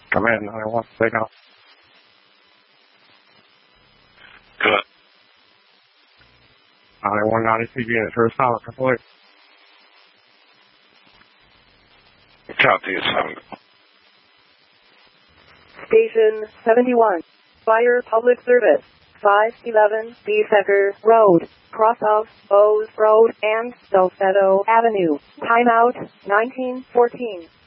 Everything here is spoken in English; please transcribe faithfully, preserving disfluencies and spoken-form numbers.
Come in, nine one, signal. Good. nine one ninety-two unit, first time, complete. Copy, seven. Station seventy-one. Fire Public Service. five eleven Beesecker Road. Cross of Bowes Road and Salcedo Avenue. Timeout nineteen fourteen.